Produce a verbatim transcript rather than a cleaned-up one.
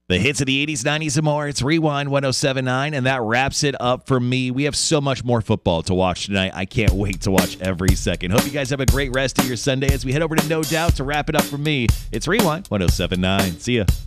The hits of the eighties, nineties, and more. It's Rewind one oh seven point nine, and that wraps it up for me. We have so much more football to watch tonight. I can't wait to watch every second. Hope you guys have a great rest of your Sunday as we head over to No Doubt to wrap it up for me. It's Rewind one oh seven point nine. See ya.